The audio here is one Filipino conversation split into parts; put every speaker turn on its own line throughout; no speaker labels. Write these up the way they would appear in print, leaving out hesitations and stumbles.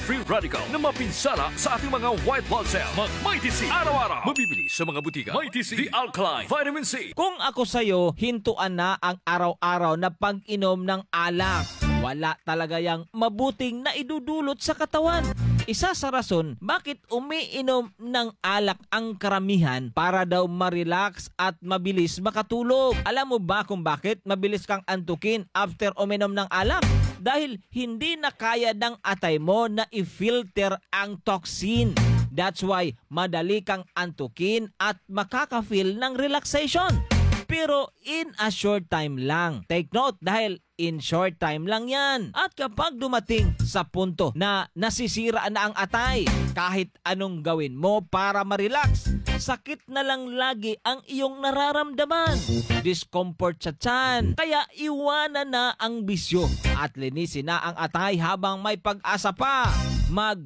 free radical na mapinsala sa ating mga white blood cell. Mag-Mighty C araw-araw. Mabibili sa mga butika. Mighty C, the alkaline vitamin C.
Kung ako sa'yo, hintuan na ang araw-araw na pag-inom ng alak. Wala talaga yang mabuting na idudulot sa katawan. Isa sa rason bakit umiinom ng alak ang karamihan para daw ma-relax at mabilis makatulog. Alam mo ba kung bakit mabilis kang antukin after uminom ng alak? Dahil hindi na kaya ng atay mo na i-filter ang toxin. That's why madali kang antukin at makaka-feel ng relaxation. Pero in a short time lang. Take note dahil in short time lang yan. At kapag dumating sa punto na nasisira na ang atay, kahit anong gawin mo para ma-relax, sakit na lang lagi ang iyong nararamdaman. Discomfort sa tiyan. Kaya iwanan na ang bisyo at linisin na ang atay habang may pag-asa pa. Mag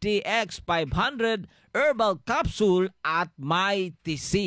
DTX 500 Herbal Capsule at Mighty C.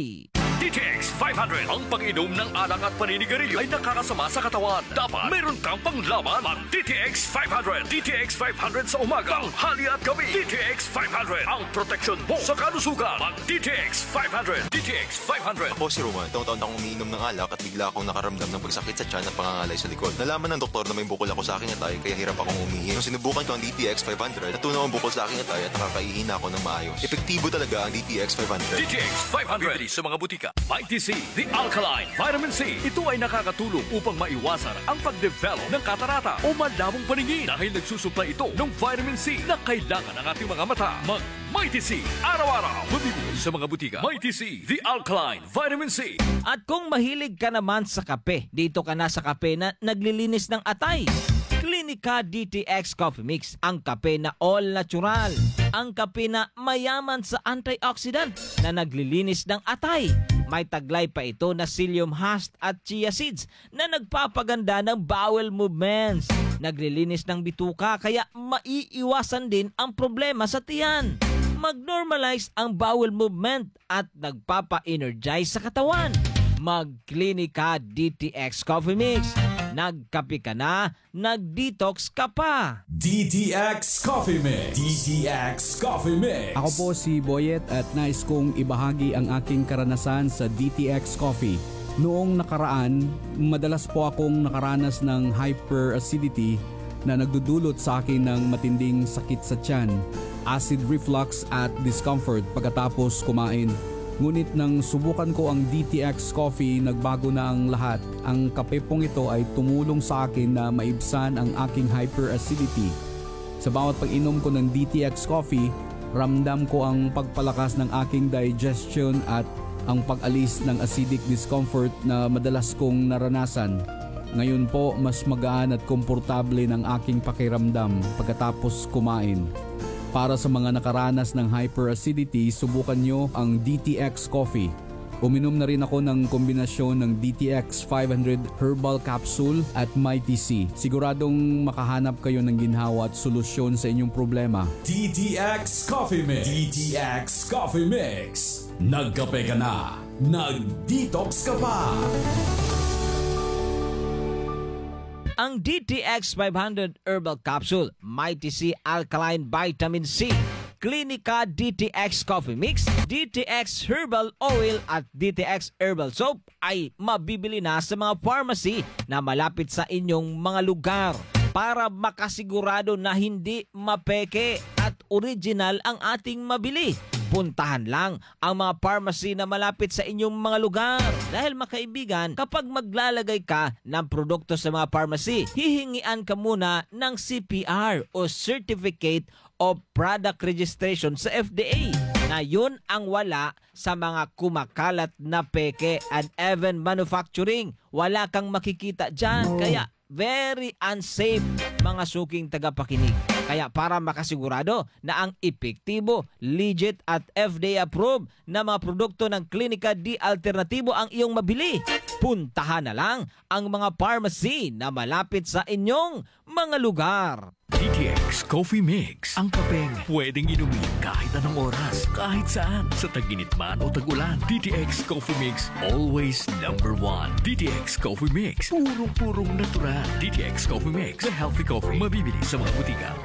DTX 500. Ang pag-inom ng alak at paninigarilyo ay nakakasama sa katawan. Dapat mayroon kang panglaban. Mag DTX 500. DTX 500 sa umaga, tanghali at gabi. DTX 500. Ang proteksyon mo sa kalusugan. Mag DTX 500. DTX 500.
Ako si Roman. Taon-taon akong umiinom ng alak at bigla akong nakaramdam ng pagsakit sa tiyan at pangangalay sa likod. Nalaman ng doktor na may bukol ako sa aking atay kaya hirap akong umihi. Nung sinubukan ko ang DTX 500, natunaw ang bukol sa aking atay at nakakaihi na ako ng maayos. Epektibo talaga ang DTX 500.
DTX 500. Bibili sa mga butika. Mighty C, the alkaline vitamin C. Ito ay nakakatulong upang maiwasan ang pag-develop ng katarata o malabong paningin dahil nagsusupply ito ng vitamin C na kailangan ng ating mga mata. Mag Mighty C araw-araw. Mabibili sa mga butika. Mighty C, the alkaline vitamin C.
At kung mahilig ka naman sa kape, dito ka na sa kape na naglilinis ng atay. Clinica DTX Coffee Mix, ang kape na all natural. Ang kape na mayaman sa antioxidant na naglilinis ng atay. May taglay pa ito na psyllium husk at chia seeds na nagpapaganda ng bowel movements. Naglilinis ng bituka kaya maiiwasan din ang problema sa tiyan. Mag-normalize ang bowel movement at nagpapa-energize sa katawan. Mag-Clinica DTX Coffee Mix. Nagkape ka na, nag-detox ka pa.
DTX Coffee Mix. DTX Coffee Mix.
Ako po si Boyet at nais kong ibahagi ang aking karanasan sa DTX Coffee. Noong nakaraan, madalas po akong nakaranas ng hyperacidity na nagdudulot sa akin ng matinding sakit sa tiyan, acid reflux at discomfort pagkatapos kumain. Ngunit nang subukan ko ang DTX Coffee, nagbago na ang lahat. Ang kape pong ito ay tumulong sa akin na maibsan ang aking hyperacidity. Sa bawat pag-inom ko ng DTX Coffee, ramdam ko ang pagpalakas ng aking digestion at ang pag-alis ng acidic discomfort na madalas kong naranasan. Ngayon po, mas magaan at komportable ng aking pakiramdam pagkatapos kumain. Para sa mga nakaranas ng hyperacidity, subukan nyo ang DTX Coffee. Uminom na rin ako ng kombinasyon ng DTX 500 Herbal Capsule at Mighty C. Siguradong makahanap kayo ng ginhawa at solusyon sa inyong problema.
DTX Coffee Mix. DTX Coffee Mix. Nagkape ka na, nag-detox ka pa.
Ang DTX 500 Herbal Capsule, Mighty C Alkaline Vitamin C, Clinica DTX Coffee Mix, DTX Herbal Oil at DTX Herbal Soap ay mabibili na sa mga pharmacy na malapit sa inyong mga lugar para makasigurado na hindi mapeke at original ang ating mabili. Puntahan lang ang mga pharmacy na malapit sa inyong mga lugar. Dahil makaibigan, kapag maglalagay ka ng produkto sa mga pharmacy, hihingian ka muna ng CPR o Certificate of Product Registration sa FDA. Na yun ang wala sa mga kumakalat na peke and even manufacturing. Wala kang makikita dyan. Kaya very unsafe mga suking tagapakinig. Kaya para makasigurado na ang epektibo, legit at FDA approved na mga produkto ng Clinica D Alternatibo ang iyong mabili, puntahan na lang ang mga pharmacy na malapit sa inyong mga lugar.
DTX Coffee Mix. Ang kapeng pwedeng inumin kahit anong oras, kahit saan, sa tag-init man o tag-ulan. DTX Coffee Mix, always number one. DTX Coffee Mix, purong-purong natural. DTX Coffee Mix, the healthy coffee. Mabibili sa mga butika.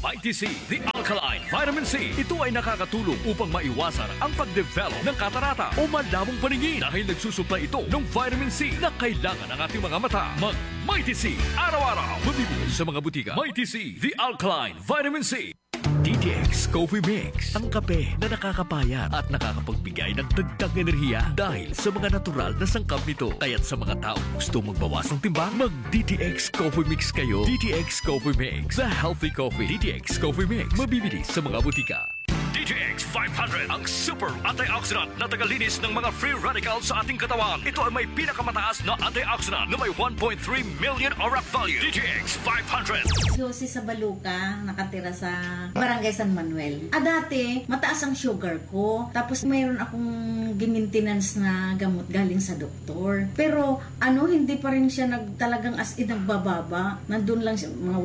Mighty C, the Alkaline Vitamin C. Ito ay nakakatulong upang maiwasan ang pagdevelop ng katarata o malabong paningin dahil nagsusupply ito ng vitamin C na kailangan ng ating mga mata. Mag Mighty C, araw-araw. Mabibili sa mga butika. Mighty C, the Alkaline Vitamin C. DTX Coffee Mix, ang kape na nakakapayat at nakakapagbigay ng dagdag enerhiya dahil sa mga natural na sangkap nito. Kaya't sa mga tao gusto magbawas ng timbang, mag DTX Coffee Mix kayo. DTX Coffee Mix, the healthy coffee. DTX Coffee Mix, mabibili sa mga butika. DTX 500, ang super antioxidant na tagalinis ng mga free radicals sa ating katawan. Ito ay may pinakamataas na antioxidant na may 1.3 million ORAC value. DTX 500.
Josie sa Baluca, nakatira sa Barangay San Manuel. Dati, mataas ang sugar ko. Tapos mayroon akong gimintenance na gamot galing sa doktor. Pero hindi pa rin siya talagang as in nagbababa. Nandun lang siya, mga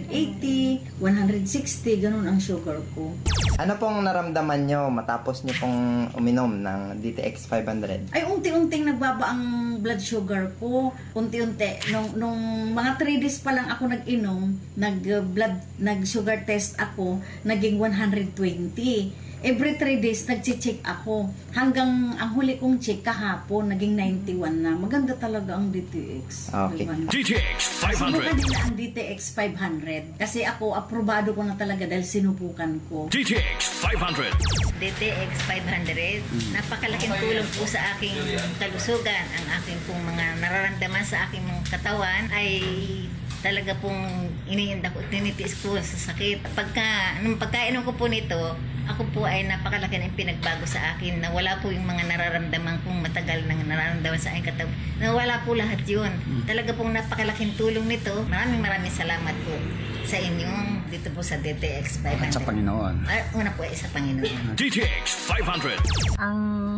180, 160, ganun ang sugar ko.
Ano pong naramdaman nyo matapos nyo pong uminom ng DTX 500?
Ay, unti-unting nagbaba ang blood sugar ko. Unti-unti. Nung mga 3 days pa lang ako nag-inom, nag-sugar test ako, naging 120. Every 3 days, nag-check ako. Hanggang ang huli kong check kahapon, naging 91 na. Maganda talaga ang DTX.
Okay.
DTX
Sinubukan
500.
din ang DTX 500. Kasi ako, aprobado ko na talaga dahil sinubukan ko.
DTX 500.
DTX 500, napakalaking tulong po sa aking kalusugan. Ang aking pong mga nararamdaman sa aking mga katawan ay talaga pong tinitiis ko sa sakit. Nung pagkainom ko po nito, ako po ay napakalaki na pinagbago sa akin na wala po yung mga nararamdaman kong matagal na nararamdaman sa aking katawan. Nawala po lahat yun. Talaga pong napakalaking tulong nito. Maraming salamat po sa inyong dito po sa DTX 500.
At sa Panginoon.
Una po ay sa Panginoon.
DTX 500.
Ang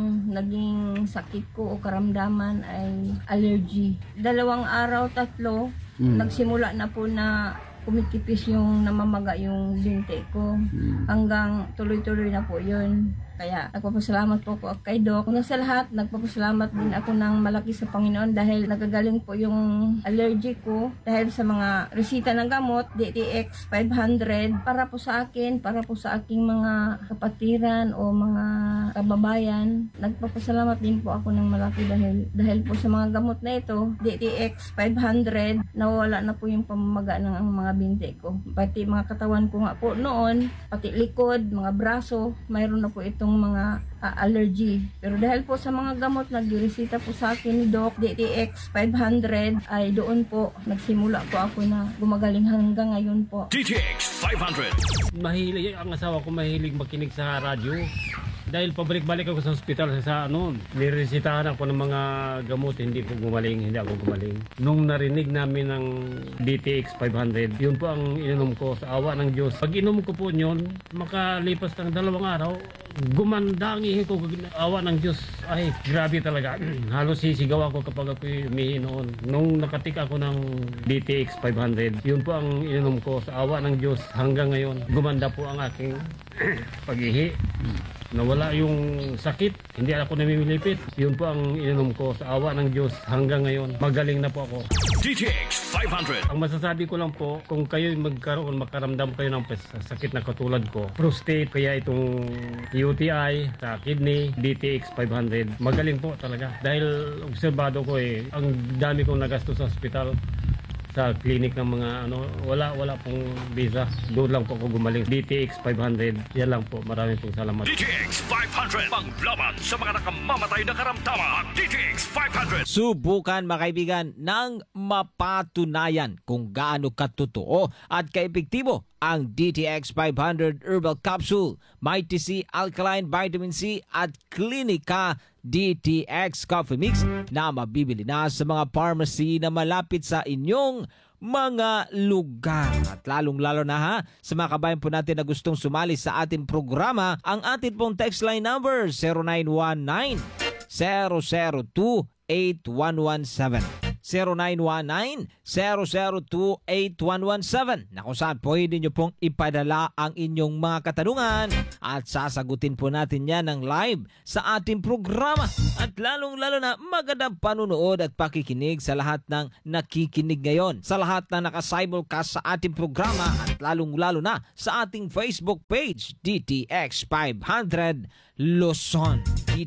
naging sakit ko o karamdaman ay allergy. 2 araw, 3, nagsimula na po na kumikipis yung namamaga yung binti ko. Hanggang tuloy-tuloy na po yun. Kaya nagpapasalamat po ako kay Doc. Una sa lahat, nagpapasalamat din ako ng malaki sa Panginoon dahil nagagaling po yung allergy ko dahil sa mga resita ng gamot, DTX 500, para po sa akin, para po sa aking mga kapatiran o mga kababayan. Nagpapasalamat din po ako ng malaki dahil po sa mga gamot na ito, DTX 500, nawala na po yung pamamaga ng mga binti ko. Pati mga katawan ko nga po noon, pati likod, mga braso, mayroon na po itong mga allergy. Pero dahil po sa mga gamot na giresita po sa akin ni Doc, DTX 500, ay doon po nagsimula po ako na gumagaling hanggang ngayon po.
DTX 500.
Mahilig ang asawa ko, mahilig makinig sa radyo. Dahil pabalik-balik ako sa ospital niresitahan ako ng mga gamot, hindi ako gumaling. Nung narinig namin ng DTX 500, yun po ang ininom ko sa awa ng Diyos. Pag inom ko po yun, makalipas ng 2 araw, gumanda ang ihi ko, awa ng Diyos. Ay, grabe talaga. Halos sisigaw ako kapag ako umihi noon. Nung nakatik ako ng DTX 500, yun po ang ininom ko sa awa ng Diyos. Hanggang ngayon, gumanda po ang aking pag-ihi. Nawala yung sakit, hindi ako namimilipit. Yun po ang ininom ko sa awa ng Diyos. Hanggang ngayon, magaling na po ako.
DTX 500.
Ang masasabi ko lang po, kung kayo makaramdam kayo ng sakit na katulad ko, prostate, kaya itong UTI, sa kidney, DTX 500, magaling po talaga. Dahil obserbado ko ang dami kong nagastos sa ospital, sa clinic ng mga wala pong visa. Doon lang po ako gumaling. DTX 500, yan lang po. Maraming pong salamat.
DTX 500. Panglaban sa mga nakamamatay na karamdaman. DTX 500.
Subukan mga kaibigan ng mapatunayan kung gaano katotoo at kaepektibo ang DTX 500 Herbal Capsule, Mighty C Alkaline Vitamin C at Clinica DTX Coffee Mix na mabibili na sa mga pharmacy na malapit sa inyong mga lugar. At lalong-lalo na sa mga kabayan po natin na gustong sumali sa ating programa, ang ating pong text line number 0919 002 8117. 0919-002-8117 na kung saan pwede nyo pong ipadala ang inyong mga katanungan at sasagutin po natin yan ng live sa ating programa. At lalong-lalo na magandang panunood at pakikinig sa lahat ng nakikinig ngayon, sa lahat na naka-simulcast sa ating programa at lalong-lalo na sa ating Facebook page, DTX 500 Luzon.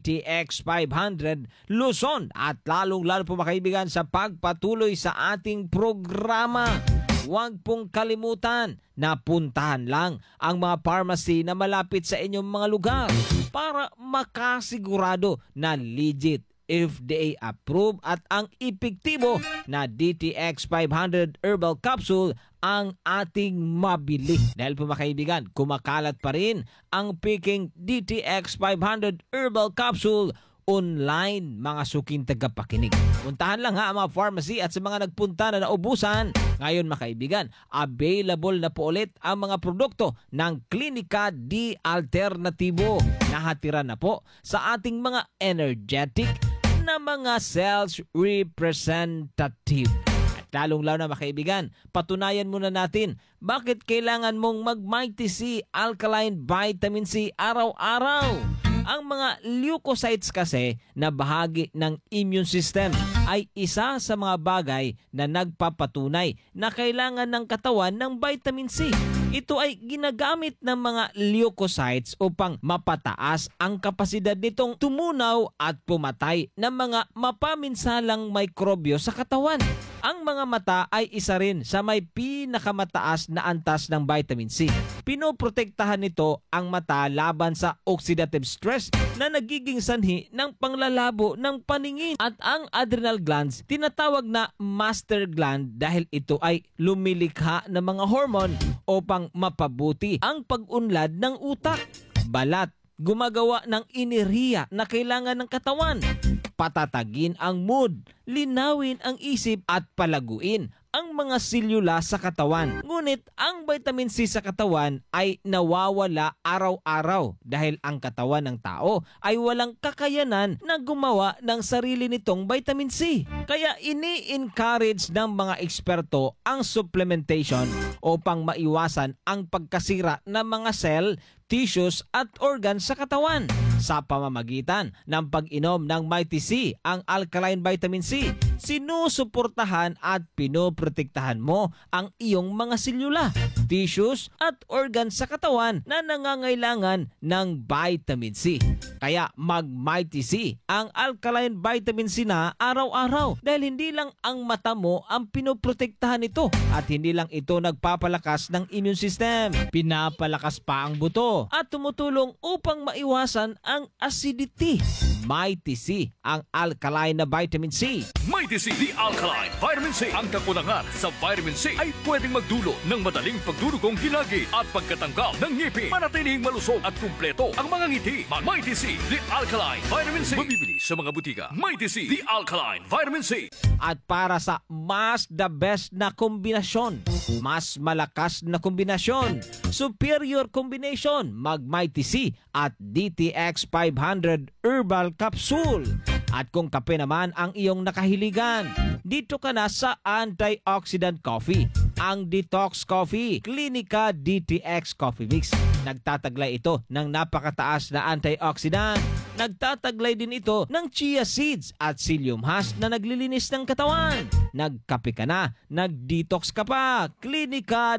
DTX 500 Luzon. At lalong-lalo po mga kaibigan sa pagpatuloy sa ating programa. Huwag pong kalimutan na puntahan lang ang mga pharmacy na malapit sa inyong mga lugar para makasigurado na legit, FDA approved at ang epektibo na DTX 500 Herbal Capsule ang ating mabili. Dahil po mga kaibigan, kumakalat pa rin ang peking DTX 500 Herbal Capsule online, mga suking tagapakinig. Puntahan lang ha ang mga pharmacy at sa mga nagpunta na naubusan. Ngayon mga kaibigan, available na po ulit ang mga produkto ng Klinika D Alternatibo. Nahatira na po sa ating mga energetic na mga sales representative. Lalong-lalo na mga kaibigan, patunayan muna natin bakit kailangan mong mag-Mighty C Alkaline Vitamin C araw-araw. Ang mga leukocytes kasi na bahagi ng immune system ay isa sa mga bagay na nagpapatunay na kailangan ng katawan ng vitamin C. Ito ay ginagamit ng mga leukocytes upang mapataas ang kapasidad nitong tumunaw at pumatay ng mga mapaminsalang mikrobyo sa katawan. Ang mga mata ay isa rin sa may pinakamataas na antas ng vitamin C. Pinoprotektahan nito ang mata laban sa oxidative stress na nagiging sanhi ng panglalabo ng paningin. At ang adrenal glands, tinatawag na master gland dahil ito ay lumilikha ng mga hormone upang mapabuti ang pag-unlad ng utak, balat, gumagawa ng enerhiya na kailangan ng katawan, patatagin ang mood, linawin ang isip at palaguin ang mga selula sa katawan. Ngunit ang vitamin C sa katawan ay nawawala araw-araw dahil ang katawan ng tao ay walang kakayanan na gumawa ng sarili nitong vitamin C. Kaya ini-encourage ng mga eksperto ang supplementation upang maiwasan ang pagkasira ng mga cell, tissues at organs sa katawan. Sa pamamagitan ng pag-inom ng Mighty C, ang alkaline vitamin C, sinusuportahan at pinoprotektahan mo ang iyong mga selula, tissues at organs sa katawan na nangangailangan ng vitamin C. Kaya mag-Mighty C, ang alkaline vitamin C na araw-araw dahil hindi lang ang mata mo ang pinoprotektahan nito at hindi lang ito nagpapalakas ng immune system, pinapalakas pa ang buto at tumutulong upang maiwasan ang acidity. Mighty C, ang alkaline na vitamin C.
Mighty C, the Alkaline Vitamin C. Ang kakulangan sa vitamin C ay pwedeng magdulot ng madaling pagdurugong ginagi at pagkatanggal ng ngipin. Manatiling malusog at kumpleto ang mga ngiti. Mighty C, the Alkaline Vitamin C. Mabibili sa mga butika. Mighty C, the Alkaline Vitamin C.
At para sa mas the best na kombinasyon, mas malakas na kombinasyon, superior combination, mag-Mighty C at DTX 500 Herbal Capsule. At kung kape naman ang iyong nakahiligan, dito ka na sa antioxidant coffee, ang Detox Coffee, Klinika DTX Coffee Mix. Nagtataglay ito ng napakataas na antioxidant. Nagtataglay din ito ng chia seeds at psyllium husk na naglilinis ng katawan. Nagkape ka na, nag-detox ka pa. Klinika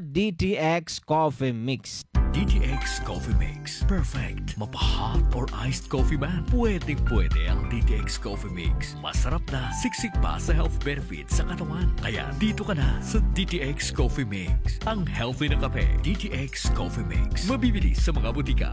DTX Coffee Mix.
DTX Coffee Mix. Perfect. Mapa-hot or iced coffee man. Pwedeng-pwede ang DTX Coffee Mix. Masarap na, siksik pa sa health benefits sa katawan. Kaya dito ka na sa DTX Coffee Mix. Ang healthy na kape. DTX Coffee Mix. Mabibili sa mga butika.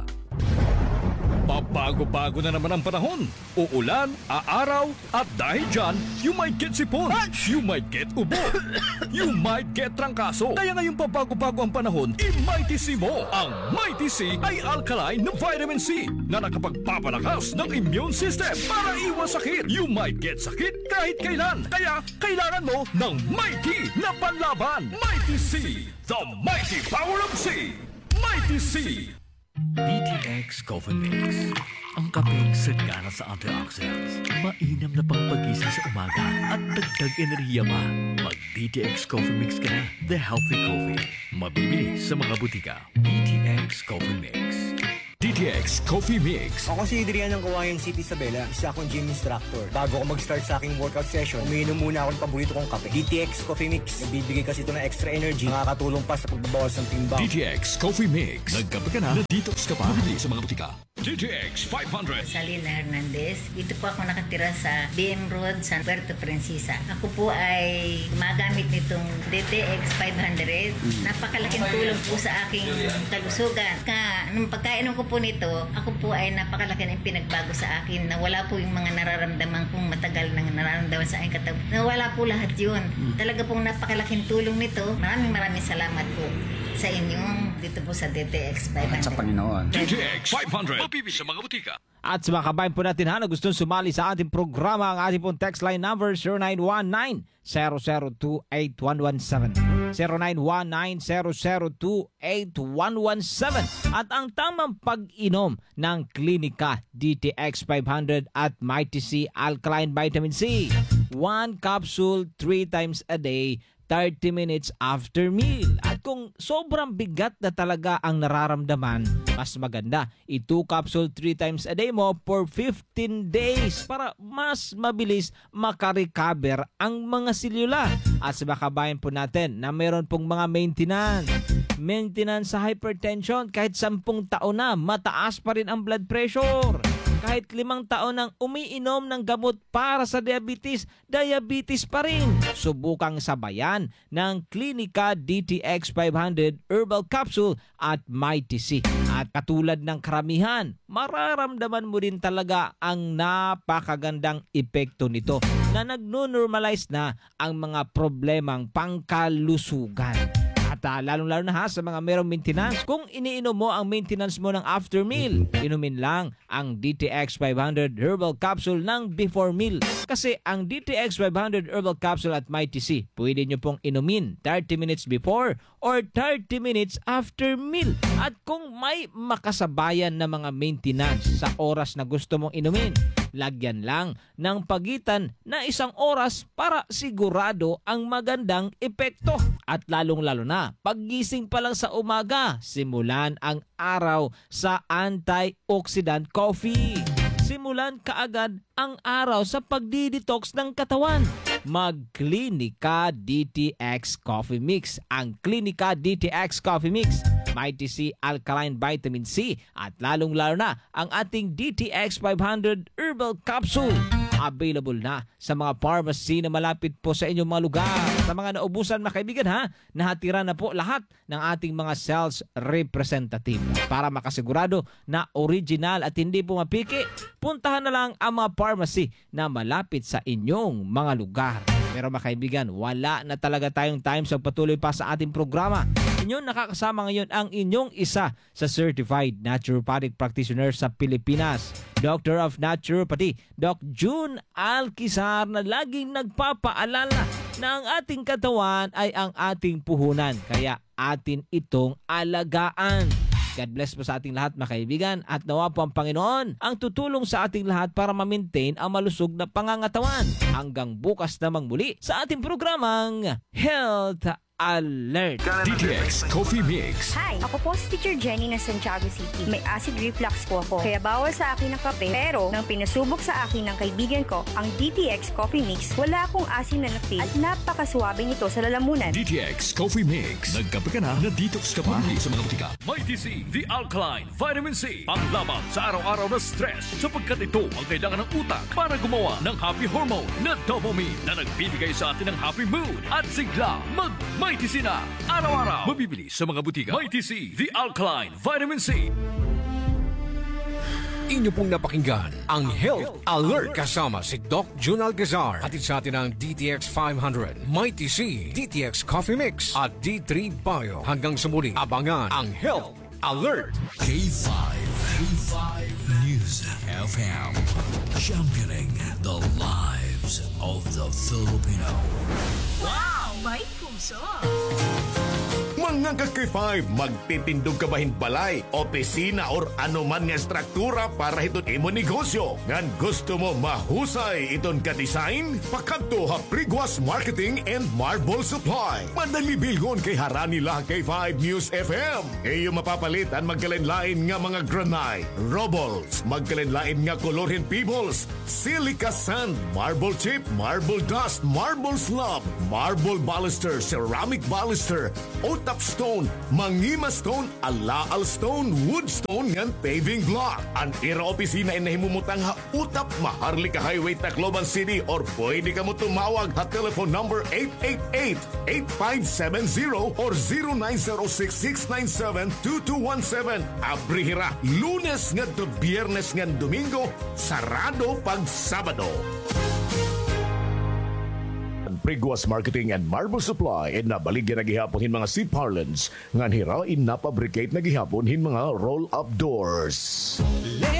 Pabago-bago na naman ang panahon. Uulan, aaraw, at dahil dyan, you might get sipon, you might get ubo, you might get trangkaso. Kaya ngayong pabago-bago ang panahon, i-Mighty C mo. Ang Mighty C ay alkaline na vitamin C na nakapagpapalakas ng immune system para iwas sakit. You might get sakit kahit kailan. Kaya kailangan mo ng Mighty na panlaban. Mighty C, the mighty power of C. Mighty C. DTX Coffee Mix. Ang kapeng sagana sa antioxidants, mainam na pangpagising sa umaga at dagdag enerhiya pa. Mag DTX Coffee Mix ka na. The healthy coffee. Mabibili sa mga butika. DTX Coffee Mix. DTX Coffee Mix.
Ako si Adrian ng Kawayan City, Isabela. Isa akong gym instructor. Bago ako mag-start sa aking workout session, umiinom muna ako ng paborito kong kape. DTX Coffee Mix. Nagbibigay kasi ito ng extra energy. Nakakatulong pa sa pagbabawas ng timbang.
DTX Coffee Mix. Nagkape ka na, na-detox ka pa. Mabili sa mga butika. DTX 500.
Salina Hernandez. Dito po ako nakatira sa BM Road, San Puerto Princesa. Ako po ay gumagamit nitong DTX 500. Napakalaking tulong po sa aking kalusugan. Nung pagkainom ko po nito, ako po ay napakalaki ng pinagbago sa akin na wala po yung mga nararamdaman kong matagal nang nararamdaman sa aking katawan. Nawala po lahat yun. Talaga pong napakalaking tulong nito. Maraming salamat po sa inyong dito po sa DTX 500.
Sa Panginoon.
DTX 500. Mabibili sa mga butika.
At sa mga kabayan po natin na gustong sumali sa ating programa, ang ating pong text line number 0919-002-8117. 0919-002-8117. At ang tamang pag-inom ng Clinica DTX 500 at Mighty C Alkaline Vitamin C. 1 capsule 3 times a day, 30 minutes after meal. At kung sobrang bigat na talaga ang nararamdaman, mas maganda, 2 capsule 3 times a day mo for 15 days para mas mabilis makarecover ang mga selula. At sa kabayan po natin na meron pong mga maintenance sa hypertension, kahit 10 taon na, mataas pa rin ang blood pressure. Kahit 5 taon nang umiinom ng gamot para sa diabetes pa rin. Subukang sabayan ng Clinica DTX 500 Herbal Capsule at Mighty C. At katulad ng karamihan, mararamdaman mo din talaga ang napakagandang epekto nito na nagno-normalize na ang mga problemang pangkalusugan. At lalong-lalo na sa mga merong maintenance, kung iniinom mo ang maintenance mo ng after meal, inumin lang ang DTX 500 Herbal Capsule ng before meal. Kasi ang DTX 500 Herbal Capsule at Mighty C, pwede nyo pong inumin 30 minutes before or 30 minutes after meal. At kung may makasabayan na mga maintenance sa oras na gusto mong inumin, lagyan lang ng pagitan na 1 oras para sigurado ang magandang epekto. At lalong-lalo na, paggising pa lang sa umaga, simulan ang araw sa antioxidant coffee. Simulan kaagad ang araw sa pagdi-detox ng katawan. Mag-Clinica DTX Coffee Mix. Ang Clinica DTX Coffee Mix, Mighty C Alkaline Vitamin C, at lalong-lalo na ang ating DTX 500 Herbal Capsule. Available na sa mga pharmacy na malapit po sa inyong mga lugar. Sa mga naubusan mga kaibigan nahatira na po lahat ng ating mga sales representative. Para makasigurado na original at hindi po mapiki, puntahan na lang ang mga pharmacy na malapit sa inyong mga lugar. Pero mga kaibigan, wala na talaga tayong time sa patuloy pa sa ating programa. Inyong nakakasama ngayon ang inyong isa sa Certified Naturopathic Practitioner sa Pilipinas, Doctor of Naturopathy, Doc June Alquizar, na laging nagpapaalala na ang ating katawan ay ang ating puhunan. Kaya atin itong alagaan. God bless po sa ating lahat mga kaibigan, at nawa po ang Panginoon ang tutulong sa ating lahat para ma-maintain ang malusog na pangangatawan. Hanggang bukas namang muli sa ating programang Health Alert.
DTX Coffee Mix.
Hi! Ako po si Teacher Jenny ng Santiago City. May acid reflux po ako, kaya bawal sa akin ang kape. Pero nang pinasubok sa akin ng kaibigan ko ang DTX Coffee Mix, wala akong asim na napil at napakasuwabe nito sa lalamunan.
DTX Coffee Mix. Nagkape ka na, na-detox ka pa. Mabili sa mga butika. Mighty C, The Alkaline Vitamin C. Panglaban sa araw-araw na stress, sapagkat ito ang kailangan ng utak para gumawa ng happy hormone na dopamine na nagbibigay sa atin ng happy mood at sigla Mighty C na araw-araw. Mabibili sa mga butika. Mighty C, The Alkaline Vitamin C.
Inyo pong napakinggan ang Health Alert kasama si Doc June Alquizar. Hatid sa atin ang DTX 500, Mighty C, DTX Coffee Mix at D3 Bio. Hanggang sa muli, abangan ang Health Alert.
K5 News FM, championing the lives of the Filipino.
Wow! May puso!
Mga
Nga kay 5, magtitindog ka bahin balay, opisina or anuman nga struktura para hiton imo negosyo. Ngan gusto mo mahusay iton ka design? Pakadto ha Priguas Marketing and Marble Supply. Madali bilgon kay harani lang kay 5 News FM. Iyo mapapalit ang magkalenlain nga mga granite, robles, magkalenlain nga kolorhen pebbles, silica sand, marble chip, marble dust, marble slab, marble baluster, ceramic baluster, otap stone, mangima stone, alaal stone, wood stone ngan paving block. Ang ira opisina ay nahimumutang ha utap Maharlika Highway, Tacloban City or pwede ka mo tumawag ha telephone number 888-8570 or 0906-697-2217. Abrihira, Lunes ngadto Biyernes ngan Domingo, sarado pag Sabado. Priguas Marketing and Marble Supply and nabaligyan na gihapon hin mga seat parlance ngan hira in napabricate na gihapon hin mga roll-up doors.